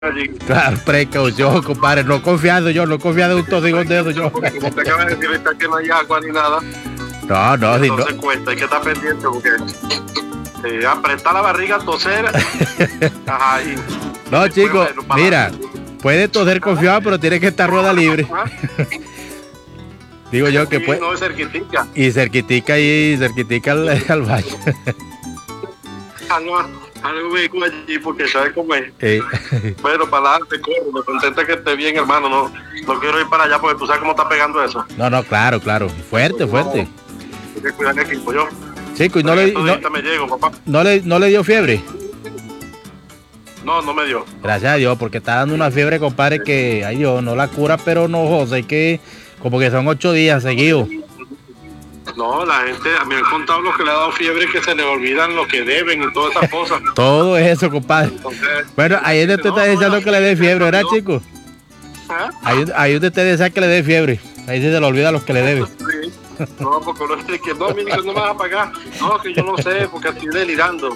allí. Claro, precaución, compadre. No confiado en un tosigón de eso yo. Porque como te acabas de decir, ahorita que no hay agua ni nada. No, si no. Entonces cuesta, hay que estar pendiente porque apretar la barriga, toser. Ajá, No, chicos, mira, puede toser confiado, pero tiene que estar rueda libre. Digo yo que puede. No, cerquitica. Y cerquitica al baño. Algo vehículo allí porque sabes cómo es. Bueno, para adelante, corro, me contenta que esté bien, hermano. No quiero ir para allá porque tú sabes cómo está pegando eso. No, claro. Fuerte. Hay que cuidar el equipo, yo. Chico, y me llego, papá. no le dio fiebre. No me dio. Gracias a Dios, porque está dando una fiebre, compadre, que, ay Dios, no la cura, pero no, José, que como que son 8 días seguidos. No, la gente, a mí me han contado los que le ha dado fiebre que se le olvidan lo que deben y todas esas cosas. Todo eso, compadre. Entonces, bueno, ahí usted está deseando que le dé fiebre, ¿verdad, chicos? Ahí usted desea que le dé fiebre. Ahí se le olvida los que le debe. Sí. No, porque uno dice que no, mira, no me vas a pagar. No, que yo no sé, porque estoy delirando.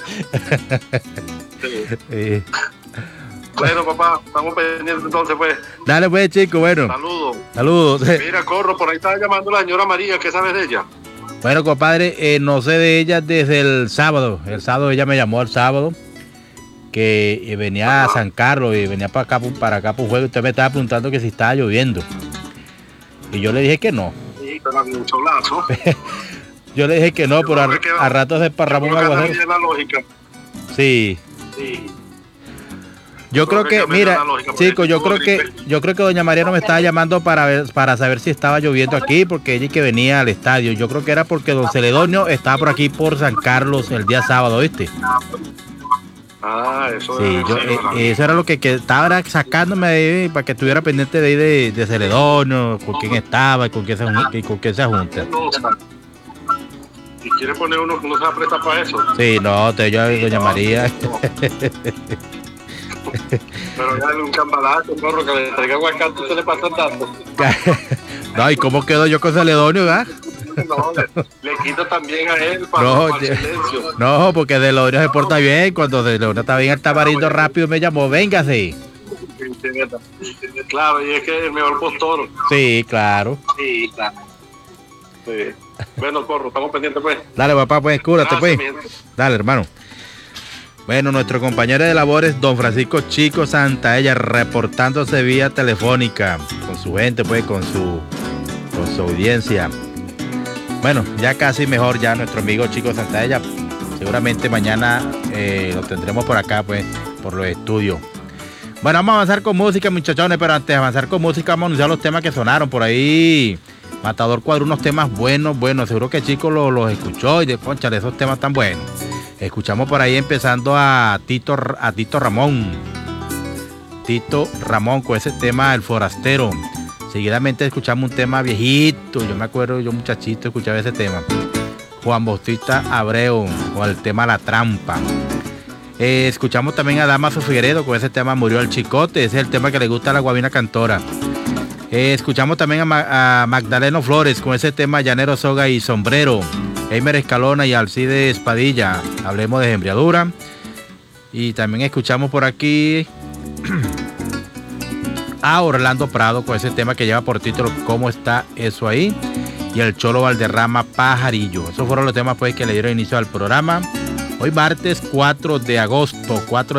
Sí. Bueno, papá, estamos pendientes entonces, pues. Dale, pues, chico, bueno. Saludos. Mira, corro, por ahí estaba llamando la señora María, ¿qué sabes de ella? Bueno, compadre, no sé de ella desde el sábado. El sábado ella me llamó el sábado, que venía a San Carlos y venía para acá por juego. Usted me estaba preguntando que si estaba lloviendo. Y yo le dije que no. Sí, pero había un solazo. Yo le dije que no, pero a ratos de parramos un aguacero. Sí. Yo creo que, mira, chicos, yo creo que doña María no me estaba llamando para saber si estaba lloviendo aquí, porque ella que venía al estadio. Yo creo que era porque don Celedonio estaba por aquí por San Carlos el día sábado, ¿viste? Eso sí, eso era lo que estaba sacándome de ahí, para que estuviera pendiente de ahí de Celedonio, con quién estaba y con quién se junta. ¿Y quiere poner uno que no se va a prestar para eso? Sí, no, doña María. Pero ya un cambalazo, corro, que le traiga aguacate, se le pasa tanto. No, ¿y cómo quedo yo con Celedonio, verdad? No, le quito también a él para el silencio. No, porque Celedonio se porta bien. Cuando Celedonio está bien, el tamarindo rápido me llamó, véngase. Claro, y es que es el mejor postor. Sí, claro. Sí. Bueno, corro, estamos pendientes, pues. Dale, papá, pues, cúrate, pues. Dale, hermano. Bueno, nuestro compañero de labores, don Francisco Chico Santaella, reportándose vía telefónica con su gente, pues, con su audiencia. Bueno, ya casi mejor ya nuestro amigo Chico Santaella. Seguramente mañana lo tendremos por acá, pues, por los estudios. Bueno, vamos a avanzar con música, muchachones, pero antes de avanzar con música vamos a anunciar los temas que sonaron por ahí. Matador cuadró unos temas buenos, seguro que Chico los escuchó y de concha, esos temas tan buenos. Escuchamos por ahí empezando a Tito Ramón. Tito Ramón con ese tema El Forastero. Seguidamente escuchamos un tema viejito. Yo me acuerdo, yo muchachito escuchaba ese tema. Juan Bautista Abreu con el tema La Trampa. Escuchamos también a Damaso Figueredo con ese tema Murió el Chicote. Ese es el tema que le gusta a la Guavina Cantora. Escuchamos también a Magdaleno Flores con ese tema Llanero, Soga y Sombrero. Eimer Escalona y Alcide Espadilla, hablemos de Embriadura. Y también escuchamos por aquí a Orlando Prado con ese tema que lleva por título ¿Cómo está eso ahí? Y el Cholo Valderrama Pajarillo. Esos fueron los temas, pues, que le dieron inicio al programa. Hoy martes 4 de agosto.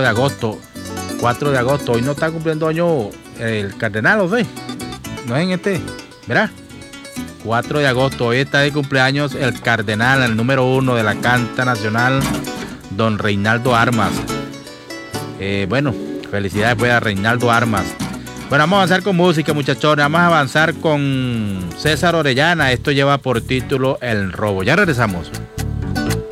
Hoy no está cumpliendo año el cardenal, ¿o sí? No es en este, ¿verdad? 4 de agosto, hoy está de cumpleaños el cardenal, el número 1 de la canta nacional, don Reinaldo Armas. Bueno, felicidades pues a Reinaldo Armas. Bueno, vamos a avanzar con música, muchachones. Vamos a avanzar con César Orellana. Esto lleva por título El Robo. Ya regresamos.